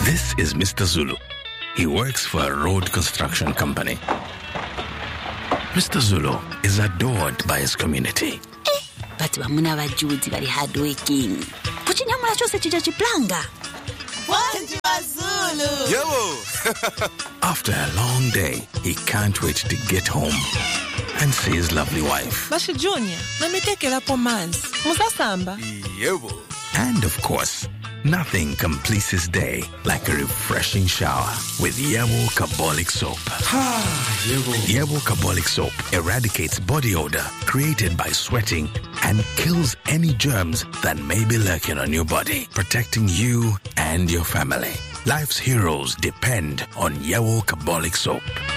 This is Mr. Zulu. He works for a road construction company. Mr. Zulu is adored by his community. But bamuna bajuzi bali hardworking. Kuchinyamula chose chicha chiplanga. Bonjour Zulu. Yebo. After a long day, he can't wait to get home and see his lovely wife. Bashi Junior, namitekela pomanzi. Musasamba. Yebo. And of course, nothing completes his day like a refreshing shower with Yebo Carbolic Soap. Yebo Carbolic Soap eradicates body odor created by sweating and kills any germs that may be lurking on your body, protecting you and your family. Life's heroes depend on Yebo Carbolic Soap.